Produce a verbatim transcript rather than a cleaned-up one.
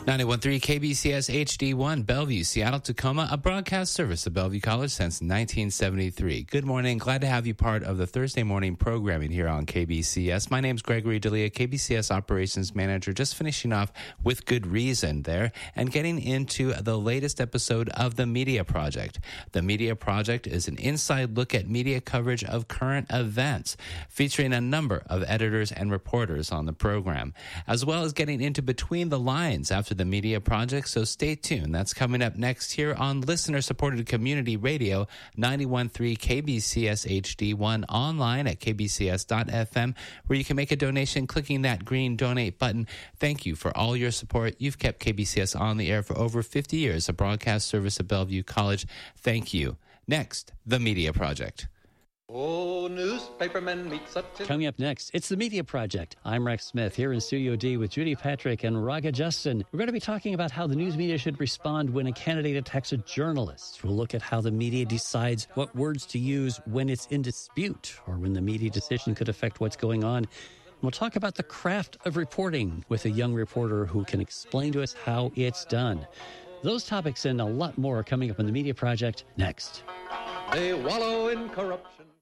ninety-one point three K B C S H D one, Bellevue, Seattle, Tacoma, a broadcast service of Bellevue College since nineteen seventy-three. Good morning. Glad to have you part of the Thursday morning programming here on K B C S. My name's Gregory D'Elia, K B C S Operations Manager, just finishing off with Good Reason there and getting into the latest episode of The Media Project. The Media Project is an inside look at media coverage of current events, featuring a number of editors and reporters on the program, as well as getting into between the lines after the Media Project, so stay tuned. That's coming up next here on listener-supported community radio, ninety-one point three K B C S H D one, online at k b c s dot f m, where you can make a donation clicking that green donate button. Thank you for all your support. You've kept K B C S on the air for over fifty years, a broadcast service of Bellevue College. Thank you. Next, The Media Project. Oh, newspapermen meet such a... Coming up next, it's The Media Project. I'm Rex Smith here in Studio D with Judy Patrick and Raga Justin. We're going to be talking about how the news media should respond when a candidate attacks a journalist. We'll look at how the media decides what words to use when it's in dispute or when the media decision could affect what's going on. We'll talk about the craft of reporting with a young reporter who can explain to us how it's done. Those topics and a lot more are coming up on The Media Project next. They wallow in corruption.